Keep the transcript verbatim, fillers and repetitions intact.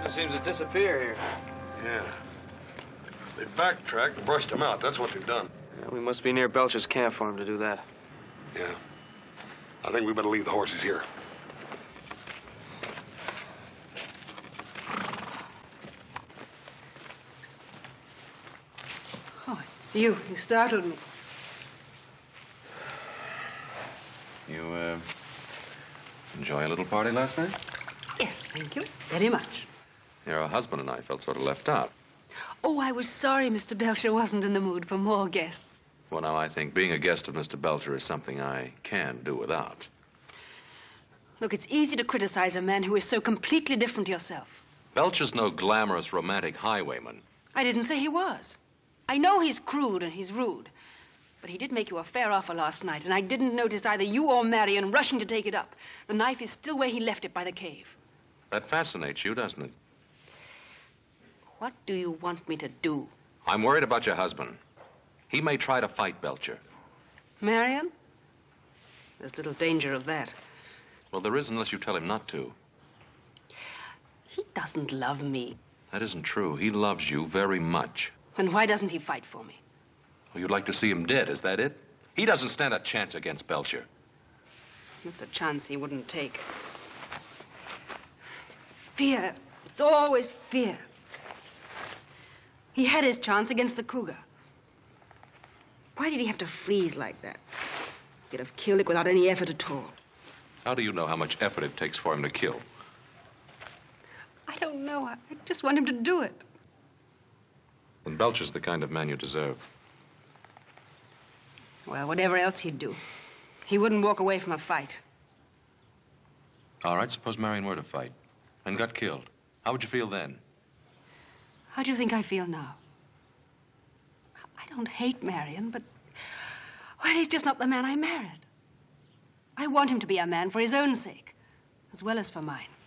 He seems to disappear here. Yeah. They backtracked and brushed him out. That's what they've done. Yeah, we must be near Belcher's camp for him to do that. Yeah. I think we better leave the horses here. Oh, it's you. You startled me. You, uh, enjoy a little party last night? Yes, thank you. Very much. Your husband and I felt sort of left out. Oh, I was sorry Mister Belcher wasn't in the mood for more guests. Well, now, I think being a guest of Mister Belcher is something I can do without. Look, it's easy to criticize a man who is so completely different to yourself. Belcher's no glamorous, romantic highwayman. I didn't say he was. I know he's crude and he's rude. But he did make you a fair offer last night, and I didn't notice either you or Marion rushing to take it up. The knife is still where he left it by the cave. That fascinates you, doesn't it? What do you want me to do? I'm worried about your husband. He may try to fight Belcher. Marion? There's little danger of that. Well, there is unless you tell him not to. He doesn't love me. That isn't true. He loves you very much. Then why doesn't he fight for me? Well, you'd like to see him dead, is that it? He doesn't stand a chance against Belcher. That's a chance he wouldn't take. Fear. It's always fear. He had his chance against the cougar. Why did he have to freeze like that? He could have killed it without any effort at all. How do you know how much effort it takes for him to kill? I don't know. I I just want him to do it. Then Belcher's the kind of man you deserve. Well, whatever else he'd do, he wouldn't walk away from a fight. All right, suppose Marion were to fight and got killed. How would you feel then? How do you think I feel now? I don't hate Marion, but... well, he's just not the man I married. I want him to be a man for his own sake, as well as for mine.